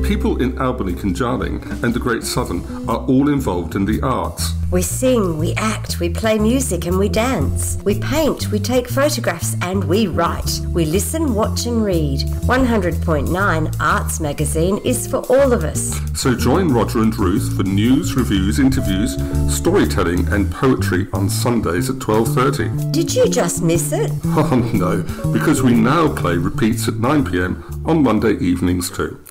People in Albany, Conjarling and the Great Southern are all involved in the arts. We sing, we act, we play music and we dance. We paint, we take photographs and we write. We listen, watch and read. 100.9 Arts Magazine is for all of us. So join Roger and Ruth for news, reviews, interviews, storytelling and poetry on Sundays at 12:30. Did you just miss it? Oh no, because we now play repeats at 9 p.m. on Monday evenings too.